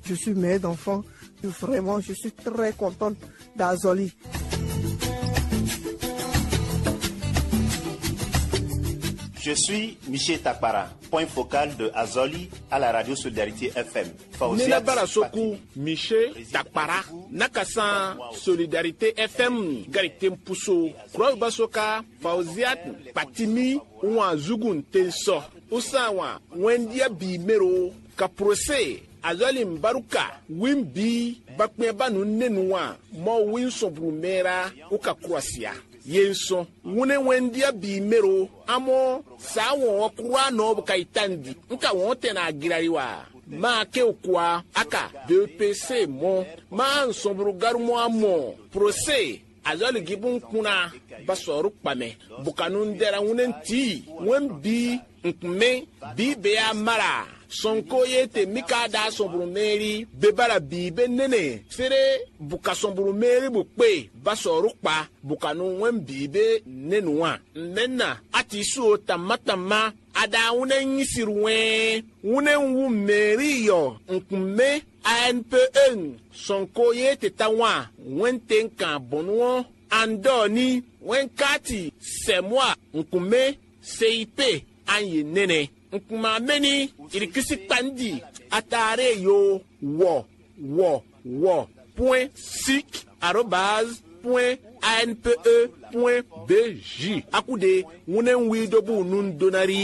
Je suis mère d'enfants. Vraiment, je suis très contente d'Azoli. Je suis Michel Takbara, point focal de Azoli à la radio Solidarité FM. Nina Barasoku, Michel Takbara, Nakasan Solidarité FM, Garitem Pousso, Kroy Basoka, Fauziat, Patimi, Ouan Zugun Tenso, Usawa, Wendia Bimero, Kaprose, Azoli Mbaruka, Wimbi, Bakmebanu Nenua, Mo Winson Brumera, Uka Kroasia. Yenso wune wendia bi mero amo sa won okura no bukaitandi nka won tena agirariwa ma ke okwa aka DPC mo ma nsomburu garumo amo procès azali gibun kuna basoru pame bukanu ndera wune nti wembi nkme bi be amara sonko yete mikada somburu meri bebara bibe nene sere buka somburu meri bukpe basoru pa bukanu wen bibe nenuwa nena atisu tamatama ada wune nyisirwe wune wu meri yo nkume ANPN sonko yete tawa wen tenka bonwo andoni wen kati semwa nkume CIP anye nene nkuma meni irikisi pandi atare yo .sic@anpe.bj akude wunen widobu nun donari